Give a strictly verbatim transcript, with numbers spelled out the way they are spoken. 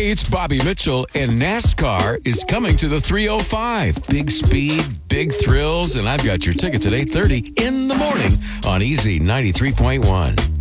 Hey, it's Bobby Mitchell, and NASCAR is coming to the three oh five. Big speed, big thrills, and I've got your tickets at eight thirty in the morning on Easy ninety-three point one.